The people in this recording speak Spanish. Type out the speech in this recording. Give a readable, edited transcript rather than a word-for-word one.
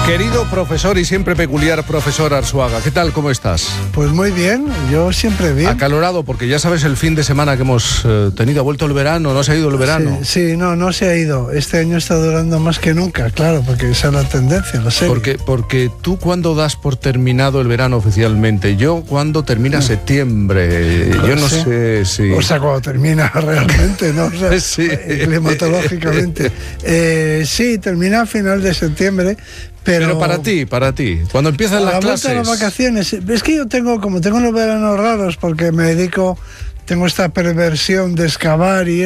Querido profesor y siempre peculiar profesor Arzuaga, ¿qué tal? ¿Cómo estás? Pues muy bien, yo siempre bien. Acalorado, porque ya sabes el fin de semana que hemos tenido. ¿Ha vuelto el verano? ¿No se ha ido el verano? Sí, no se ha ido. Este año está durando más que nunca, claro, porque esa es la tendencia, la serie. Porque tú, ¿cuándo das por terminado el verano oficialmente? Yo, ¿cuándo termina septiembre? Yo no sé si... O sea, cuando termina realmente, ¿no? O sea, sí. Climatológicamente. Sí, termina a final de septiembre. Pero para ti, cuando empiezan las clases. A las vacaciones, es que yo tengo los veranos raros porque tengo esta perversión de excavar y